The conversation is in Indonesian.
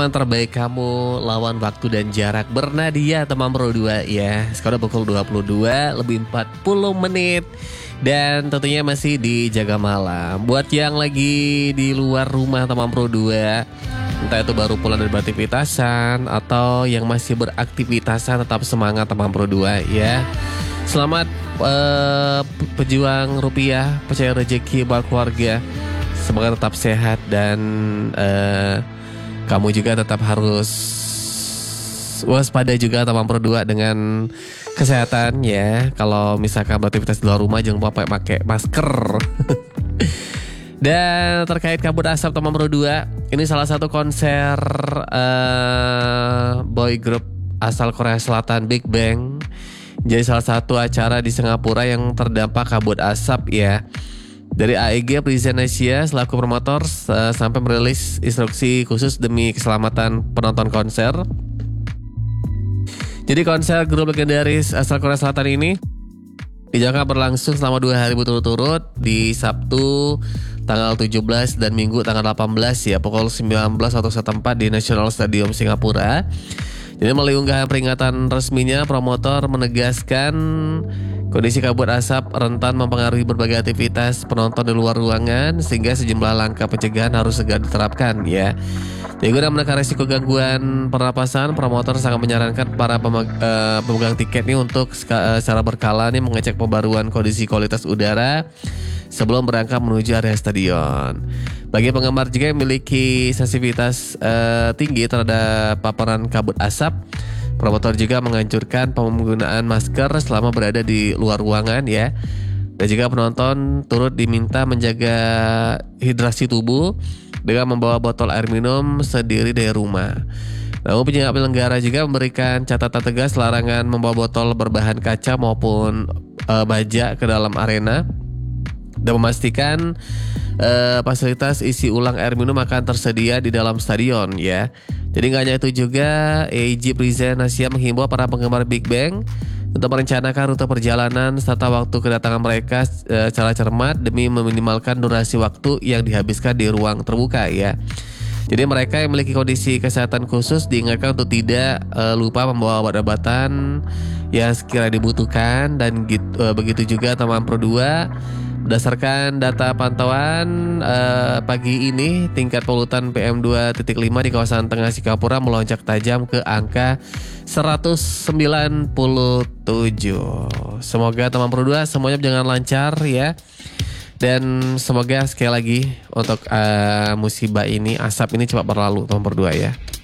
Terbaik kamu lawan waktu dan jarak Bernadia teman Pro 2 ya. Sekarang pukul 22 lebih 40 menit. Dan tentunya masih di Jaga Malam. Buat yang lagi di luar rumah teman Pro 2, entah itu baru pulang dari beraktivitasan atau yang masih beraktivitasan, tetap semangat teman Pro 2 ya. Selamat pejuang rupiah, percaya rezeki buat keluarga. Semoga tetap sehat dan kamu juga tetap harus waspada juga teman Pro 2 dengan kesehatan ya. Kalau misalkan beraktivitas di luar rumah jangan lupa pakai masker. Dan terkait kabut asap teman Pro 2, ini salah satu konser boy group asal Korea Selatan Big Bang. Jadi salah satu acara di Singapura yang terdampak kabut asap ya. Dari AEG Present Asia selaku promotor sampai merilis instruksi khusus demi keselamatan penonton konser. Jadi konser grup legendaris asal Korea Selatan ini dijangka berlangsung selama 2 hari berturut-turut di Sabtu tanggal 17 dan Minggu tanggal 18 ya, pukul 19 waktu setempat di National Stadium Singapura. Jadi melalui unggahan peringatan resminya, promotor menegaskan kondisi kabut asap rentan mempengaruhi berbagai aktivitas penonton di luar ruangan sehingga sejumlah langkah pencegahan harus segera diterapkan ya. Jadi guna menekan risiko gangguan pernapasan, promotor sangat menyarankan para pemegang tiket ini untuk secara berkala nih mengecek pembaruan kondisi kualitas udara sebelum berangkat menuju area stadion. Bagi penggemar juga yang memiliki sensitivitas tinggi terhadap paparan kabut asap, promotor juga menganjurkan penggunaan masker selama berada di luar ruangan ya. Dan juga penonton turut diminta menjaga hidrasi tubuh dengan membawa botol air minum sendiri dari rumah. Namun penyelenggara juga memberikan catatan tegas larangan membawa botol berbahan kaca maupun baja ke dalam arena dan memastikan fasilitas isi ulang air minum akan tersedia di dalam stadion ya. Jadi nggak hanya itu juga, AEG Present Asia menghimbau para penggemar Big Bang untuk merencanakan rute perjalanan serta waktu kedatangan mereka secara cermat demi meminimalkan durasi waktu yang dihabiskan di ruang terbuka ya. Jadi mereka yang memiliki kondisi kesehatan khusus diingatkan untuk tidak lupa membawa obat-obatan yang sekiranya dibutuhkan. Dan begitu juga teman Pro 2, berdasarkan data pantauan pagi ini, tingkat polutan PM2.5 di kawasan tengah Singapura melonjak tajam ke angka 197. Semoga teman Pro 2 semuanya berjalan lancar ya. Dan semoga sekali lagi untuk musibah ini, asap ini cepat berlalu teman Pro 2 ya.